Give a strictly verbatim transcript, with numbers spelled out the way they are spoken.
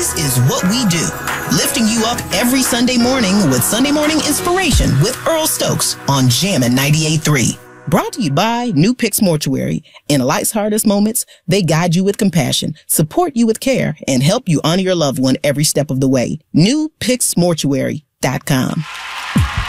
This is what we do. Lifting you up every Sunday morning with Sunday Morning Inspiration with Earl Stokes on Jammin' ninety-eight point three. Brought to you by New Picks Mortuary. In life's hardest moments, they guide you with compassion, support you with care, and help you honor your loved one every step of the way. New Picks Mortuary dot com.